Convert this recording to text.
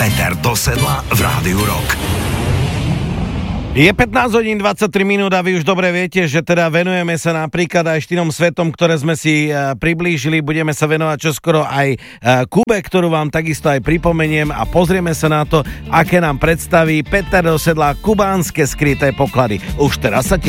Peter Dosedla v Rádiu Rock. Je 15 hodín 23 minút a vy už dobre viete, že teda venujeme sa napríklad aj 4 svetom, ktoré sme si priblížili. Budeme sa venovať čoskoro aj Kube, ktorú vám takisto aj pripomeniem a pozrieme sa na to, aké nám predstaví Peter Dosedla kubánske skryté poklady. Už teraz sa